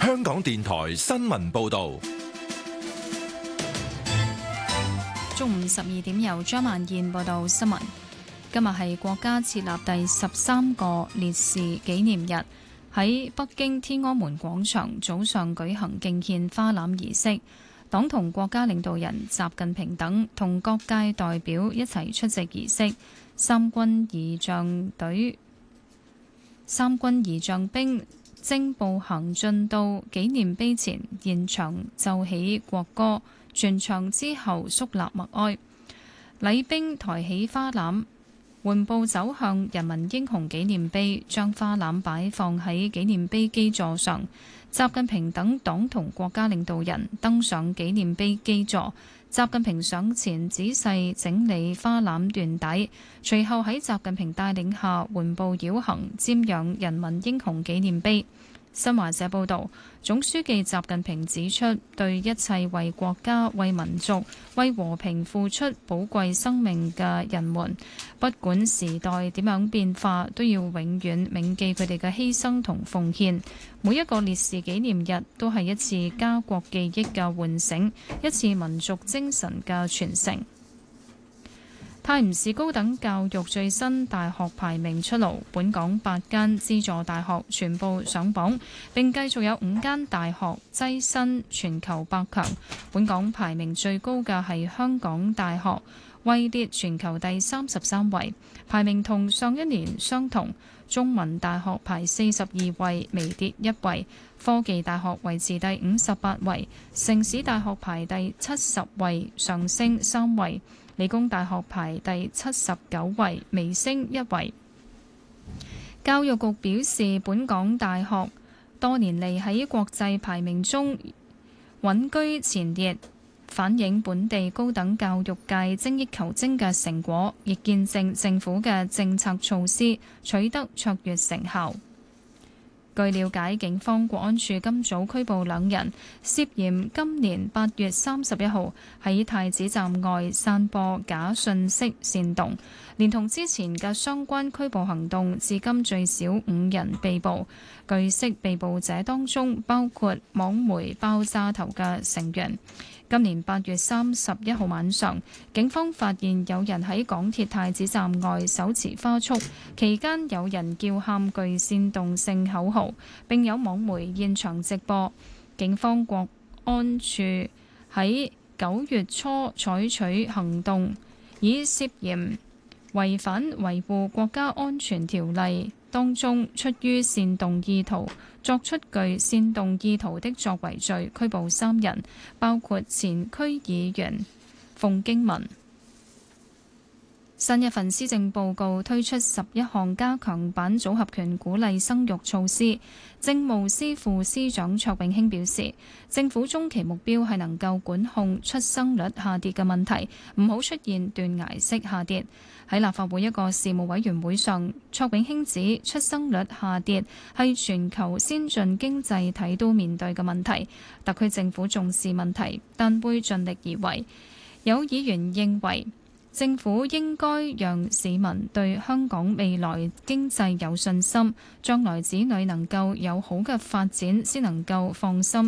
香港電台新聞報道。 中午12點由張曼燕報道新聞。今日係國家設立第13個烈士紀念日，喺北京天安門廣場早上舉行敬獻花籃儀式。黨同國家領導人習近平等同各界代表一齊出席儀式。三軍儀仗兵正步行進到紀念碑前，現場奏起國歌，全場之後肅立默哀。禮兵抬起花籃，緩步走向人民英雄紀念碑，將花籃擺放喺紀念碑基座上。習近平等黨同國家領導人登上紀念碑基座，習近平上前仔細整理花籃緞帶，隨後喺習近平帶領下緩步繞行，瞻仰人民英雄紀念碑。新華社報導，總書記習近平指出，對一切為國家、為民族、為和平付出寶貴生命嘅人們，不管時代點樣變化，都要永遠銘記佢哋嘅犧牲同奉獻。每一個烈士紀念日都係一次家國記憶嘅喚醒，一次民族精神嘅傳承。泰晤士高等教育最新大學排名出爐，本港8間資助大學全部上榜，並繼續有5間大學躋身全球100強。本港排名最高嘅係香港大學，位列全球第33位，排名同上一年相同。中文大學排42位，微跌1位；科技大學維持第58位，城市大學排第70位，上升3位。理工大學排第79位，微升1位。教育局表示，本港大學多年嚟喺國際排名中穩居前列，反映本地高等教育界精益求精嘅成果，亦見證政府嘅政策措施取得卓越成效。據了解，警方國安處今早拘捕2人，涉嫌今年8月31號喺太子站外散播假信息煽動，連同之前嘅相關拘捕行動，至今最少5人被捕。據悉，被捕者當中包括網媒爆炸頭嘅成員。今年8月31號晚上，警方發現有人喺港鐵太子站外手持花束，期間有人叫喊具煽動性口號，並有網媒現場直播。警方國安處喺9月初採取行動，以涉嫌違反維護國家安全條例當中出於煽動意圖作出具煽動意圖的作為罪，拘捕3人，包括前區議員馮經文。新一份施政報告推出11項加強版組合拳鼓勵生育措施。政務司副司長卓永興表示，政府中期目標係能夠管控出生率下跌嘅問題，唔好出現斷崖式下跌。喺立法會一個事務委員會上，卓永興指出生率下跌係全球先進經濟體都面對嘅問題，特區政府重視問題，但會盡力而為。有議員認為，政府應該讓市民對香港未來經濟有信心，將來子女能夠有好嘅發展，先能夠放心